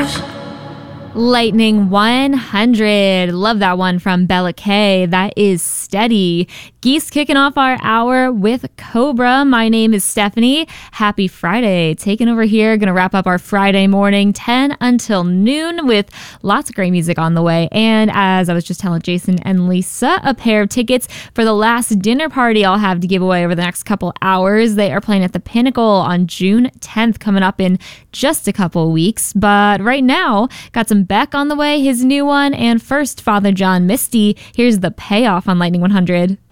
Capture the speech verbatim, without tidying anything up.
Lightning one hundred. Love that one from Bella K. That is Steady. Geese kicking off our hour with Cobra. My name is Stephanie. Happy Friday. Taking over here. Going to wrap up our Friday morning, ten until noon, with lots of great music on the way. And as I was just telling Jason and Lisa, a pair of tickets for the last dinner party I'll have to give away over the next couple hours. They are playing at the Pinnacle on June tenth, coming up in just a couple weeks. But right now, got some Beck on the way, his new one, and first Father John Misty. Here's The Payoff on Lightning one hundred.